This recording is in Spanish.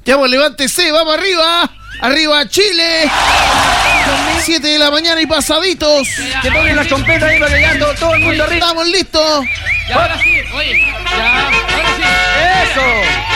Ya, pues levántese, vamos arriba. Arriba Chile. 7 de la mañana y pasaditos. Que pongan la trompeta ahí para que ya todo el mundo arriba. Estamos listos. Ya, ahora sí. Oye, ya, ahora sí. ¡Eso!